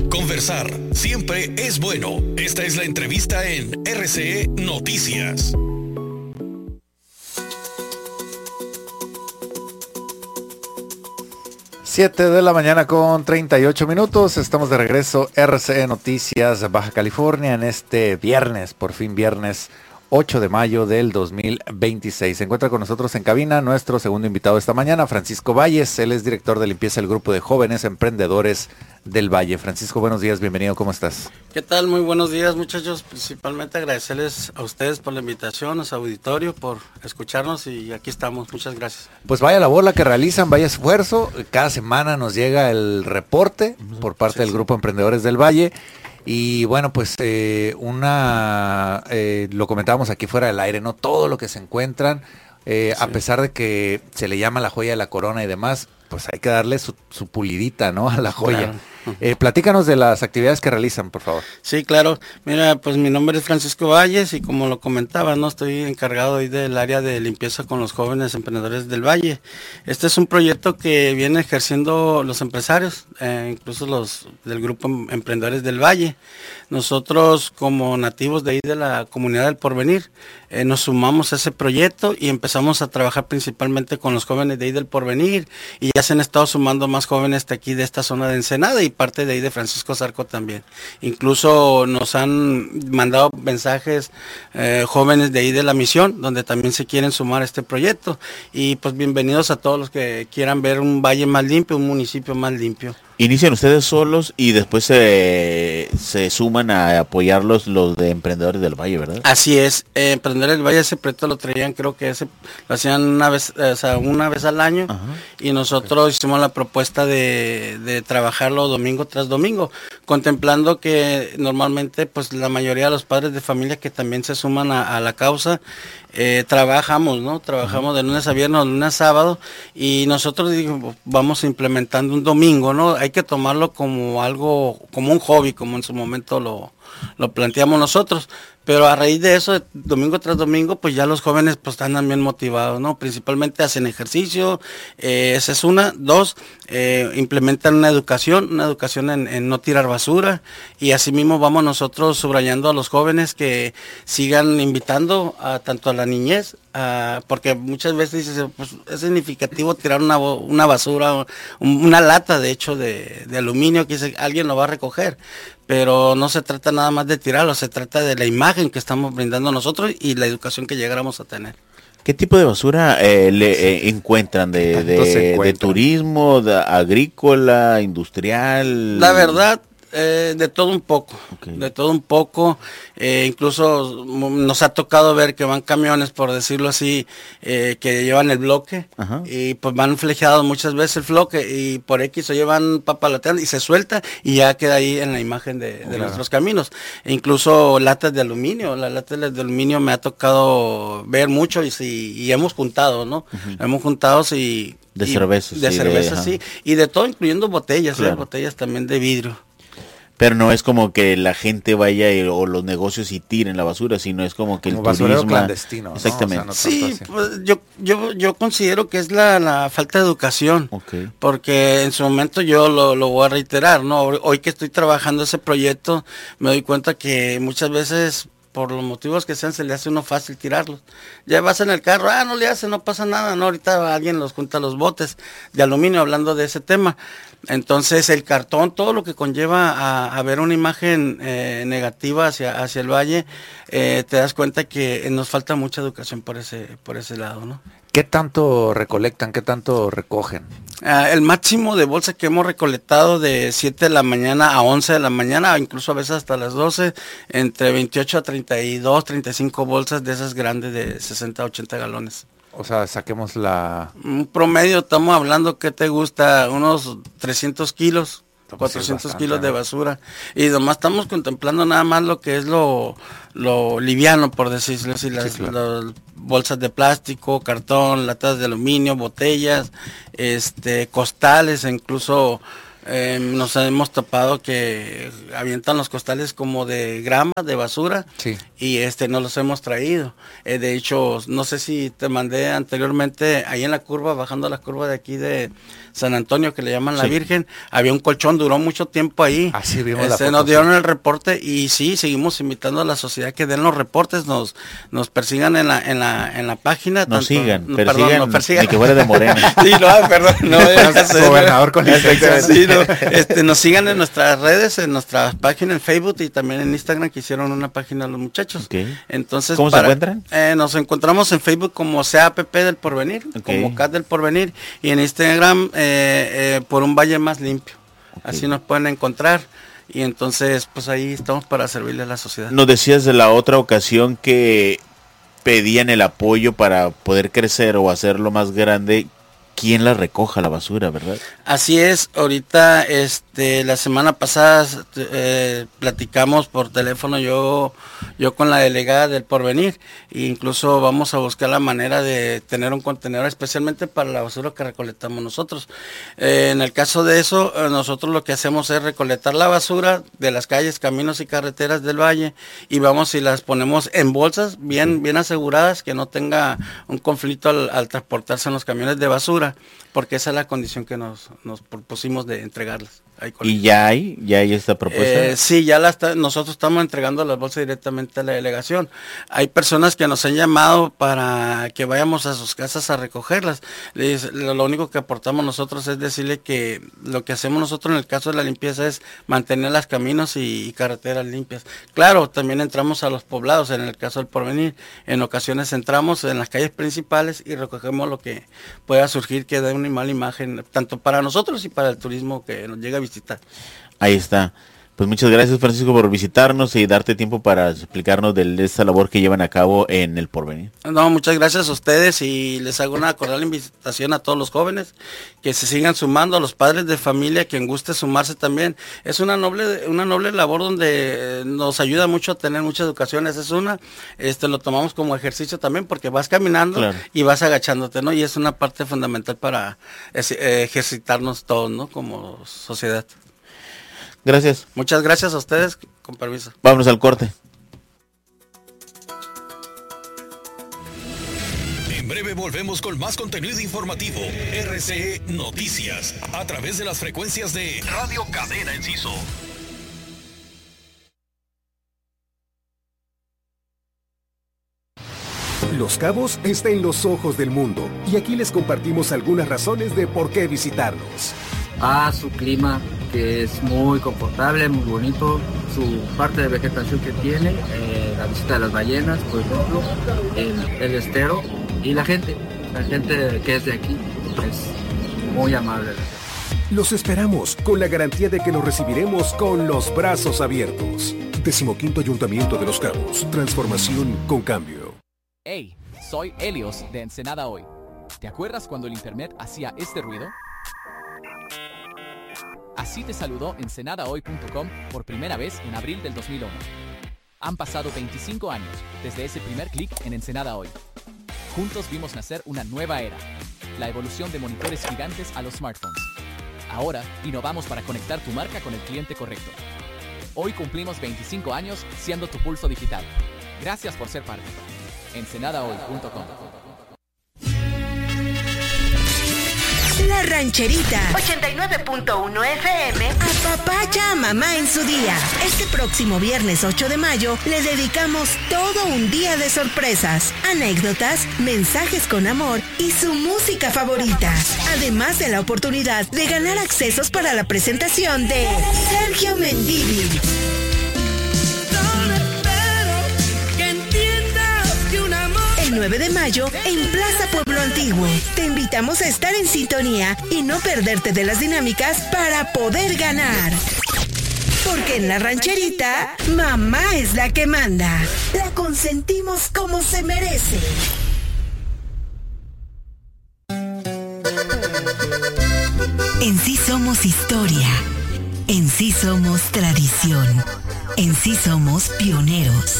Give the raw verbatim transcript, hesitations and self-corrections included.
Conversar siempre es bueno. Esta es la entrevista en R C E Noticias. siete de la mañana con treinta y ocho minutos. Estamos de regreso, R C E Noticias Baja California, en este viernes, por fin viernes ocho de mayo del dos mil veintiséis. Se encuentra con nosotros en cabina nuestro segundo invitado esta mañana, Francisco Valles. Él es director de limpieza del Grupo de Jóvenes Emprendedores del Valle. Francisco, buenos días, bienvenido, ¿cómo estás? ¿Qué tal? Muy buenos días, muchachos. Principalmente agradecerles a ustedes por la invitación, a su auditorio, por escucharnos, y aquí estamos. Muchas gracias. Pues vaya labor la que realizan, vaya esfuerzo. Cada semana nos llega el reporte por parte sí, del sí. Grupo Emprendedores del Valle. Y bueno, pues eh, una eh, lo comentábamos aquí fuera del aire, ¿no? Todo lo que se encuentran, eh, sí. a pesar de que se le llama la joya de la corona y demás, pues hay que darle su, su pulidita, ¿no? A la joya. Claro. Eh, platícanos de las actividades que realizan, por favor. Sí, claro. Mira, pues mi nombre es Francisco Valles y como lo comentaba, no estoy encargado hoy del área de limpieza con los jóvenes emprendedores del Valle. Este es un proyecto que vienen ejerciendo los empresarios, eh, incluso los del Grupo Emprendedores del Valle. Nosotros, como nativos de ahí de la comunidad del Porvenir, eh, nos sumamos a ese proyecto y empezamos a trabajar principalmente con los jóvenes de ahí del Porvenir, y ya se han estado sumando más jóvenes de aquí de esta zona de Ensenada y parte de ahí de Francisco Zarco también. Incluso nos han mandado mensajes eh, jóvenes de ahí de la misión, donde también se quieren sumar a este proyecto. Y pues bienvenidos a todos los que quieran ver un valle más limpio, un municipio más limpio. Inician ustedes solos y después se, se suman a apoyarlos los de Emprendedores del Valle, ¿verdad? Así es, eh, Emprendedores del Valle ese proyecto lo traían, creo que ese lo hacían una vez, o sea, una vez al año. Ajá. Y nosotros okay. hicimos la propuesta de, de trabajarlo domingo tras domingo, contemplando que normalmente pues la mayoría de los padres de familia que también se suman a, a la causa, eh, trabajamos, ¿no? Trabajamos uh-huh. de lunes a viernes, de lunes a sábado, y nosotros dijimos, vamos implementando un domingo, ¿no? Hay que tomarlo como algo, como un hobby, como en su momento lo, lo planteamos nosotros. Pero a raíz de eso, domingo tras domingo, pues ya los jóvenes pues están bien motivados, ¿no? Principalmente hacen ejercicio, eh, esa es una. Dos, eh, implementan una educación, una educación en, en no tirar basura, y asimismo vamos nosotros subrayando a los jóvenes que sigan invitando a tanto a la niñez, a, porque muchas veces dices, pues es significativo tirar una, una basura, una lata de hecho de, de aluminio, que dice, alguien lo va a recoger. Pero no se trata nada más de tirarlo, se trata de la imagen que estamos brindando nosotros y la educación que llegáramos a tener. ¿Qué tipo de basura eh, le eh, encuentran? ¿De, de, encuentran? de turismo, de agrícola, industrial? La verdad, eh, de todo un poco, okay. de todo un poco. Eh, incluso nos ha tocado ver que van camiones, por decirlo así, eh, que llevan el bloque. Ajá. Y pues van flejeados muchas veces el bloque y por X o llevan papaloteando y se suelta y ya queda ahí en la imagen de, de claro. nuestros caminos. E incluso latas de aluminio, las latas de aluminio me ha tocado ver mucho y, sí, y hemos juntado, ¿no? Uh-huh. Hemos juntado y... De cervezas. De sí, cervezas, sí. Y de todo, incluyendo botellas, claro. ¿eh? Botellas también de vidrio. Pero no es como que la gente vaya y, o los negocios y tiren la basura, sino es como que como el turismo clandestino, ¿no? Exactamente. O sea, no sí, pues yo yo yo considero que es la, la falta de educación, okay. porque en su momento yo lo, lo voy a reiterar, ¿no? Hoy que estoy trabajando ese proyecto me doy cuenta que muchas veces por los motivos que sean se le hace uno fácil tirarlos. Ya vas en el carro, ah, no le hace, no pasa nada, no, ahorita alguien los junta los botes de aluminio, hablando de ese tema. Entonces el cartón, todo lo que conlleva a, a ver una imagen eh, negativa hacia, hacia el valle, eh, te das cuenta que nos falta mucha educación por ese, por ese lado, ¿no? ¿Qué tanto recolectan? ¿Qué tanto recogen? Uh, el máximo de bolsas que hemos recolectado de siete de la mañana a once de la mañana, incluso a veces hasta las doce, entre veintiocho a treinta y dos, treinta y cinco bolsas de esas grandes de sesenta a ochenta galones. O sea, saquemos la... Un promedio, estamos hablando, ¿qué te gusta? Unos trescientos kilos, cuatrocientos kilos de basura. Y nomás estamos contemplando nada más lo que es lo, lo liviano, por decirlo así, las, sí, claro. las bolsas de plástico, cartón, latas de aluminio, botellas, este, costales, incluso Eh, nos hemos topado que avientan los costales como de grama, de basura, sí. y este no los hemos traído. Eh, de hecho, no sé si te mandé anteriormente, ahí en la curva, bajando la curva de aquí de San Antonio, que le llaman sí. la Virgen, había un colchón, duró mucho tiempo ahí. Así vimos este, la foto, nos dieron sí. el reporte y sí, seguimos invitando a la sociedad que den los reportes, nos nos persigan en la en la en la página. Nos tanto, sigan, no, persigan, perdón, no persigan. Ni que fuera de Morena. Sí, no, perdón, no, no, gobernador con licencia. Sí, no, este, nos sigan en nuestras redes, en nuestra página en Facebook y también en Instagram, que hicieron una página los muchachos. Okay. Entonces, ¿cómo para, se encuentran? Eh, nos encontramos en Facebook como C A P P del Porvenir, okay. como C A T del Porvenir, y en Instagram eh, eh, por un valle más limpio. Okay. Así nos pueden encontrar. Y entonces, pues ahí estamos para servirle a la sociedad. Nos decías de la otra ocasión que pedían el apoyo para poder crecer o hacerlo más grande. ¿Quién la recoja la basura, verdad? Así es, ahorita, este, la semana pasada eh, platicamos por teléfono yo, yo con la delegada del Porvenir, e incluso vamos a buscar la manera de tener un contenedor especialmente para la basura que recolectamos nosotros. Eh, en el caso de eso, eh, nosotros lo que hacemos es recolectar la basura de las calles, caminos y carreteras del valle, y vamos y las ponemos en bolsas bien, bien aseguradas, que no tenga un conflicto al, al transportarse en los camiones de basura, porque esa es la condición que nos, nos propusimos de entregarlas. ¿Y ya hay? ¿Ya hay esta propuesta? Eh, sí, ya la está, nosotros estamos entregando las bolsas directamente a la delegación. Hay personas que nos han llamado para que vayamos a sus casas a recogerlas. Les, lo, lo único que aportamos nosotros es decirle que lo que hacemos nosotros en el caso de la limpieza es mantener los caminos y, y carreteras limpias. Claro, también entramos a los poblados, en el caso del Porvenir. En ocasiones entramos en las calles principales y recogemos lo que pueda surgir que dé una mala imagen, tanto para nosotros y para el turismo que nos llega a visitar. Ahí está. Pues muchas gracias, Francisco, por visitarnos y darte tiempo para explicarnos de esta labor que llevan a cabo en el Porvenir. No, muchas gracias a ustedes y les hago una cordial invitación a todos los jóvenes que se sigan sumando, a los padres de familia, quien guste sumarse también. Es una noble, una noble labor donde nos ayuda mucho a tener mucha educación. Esa es una, este, lo tomamos como ejercicio también porque vas caminando, claro, y vas agachándote, ¿no? Y es una parte fundamental para eh, ejercitarnos todos, ¿no? Como sociedad. Gracias. Muchas gracias a ustedes, con permiso. Vámonos al corte. En breve volvemos con más contenido informativo. R C E Noticias, a través de las frecuencias de Radio Cadena Enciso. Los Cabos está en los ojos del mundo y aquí les compartimos algunas razones de por qué visitarnos. A su clima, que es muy confortable, muy bonito, su parte de vegetación que tiene, eh, la visita de las ballenas, por ejemplo, el, el estero y la gente, la gente que es de aquí es muy amable. Los esperamos con la garantía de que los recibiremos con los brazos abiertos. Decimoquinto Ayuntamiento de Los Cabos, transformación con cambio. Hey, soy Helios de Ensenada Hoy. ¿Te acuerdas cuando el internet hacía este ruido? Así te saludó Ensenada Hoy punto com por primera vez en abril del dos mil uno. Han pasado veinticinco años desde ese primer clic en Ensenada Hoy. Juntos vimos nacer una nueva era, la evolución de monitores gigantes a los smartphones. Ahora innovamos para conectar tu marca con el cliente correcto. Hoy cumplimos veinticinco años siendo tu pulso digital. Gracias por ser parte. Ensenada Hoy punto com. La Rancherita ochenta y nueve punto uno F M apapacha a mamá en su día. Este próximo viernes ocho de mayo le dedicamos todo un día de sorpresas, anécdotas, mensajes con amor y su música favorita. Además de la oportunidad de ganar accesos para la presentación de Sergio Mendívil. El nueve de mayo en Plaza Pueblo Antiguo. Te invitamos a estar en sintonía y no perderte de las dinámicas para poder ganar. Porque en la rancherita, mamá es la que manda. La consentimos como se merece. En sí somos historia. En sí somos tradición. En sí somos pioneros.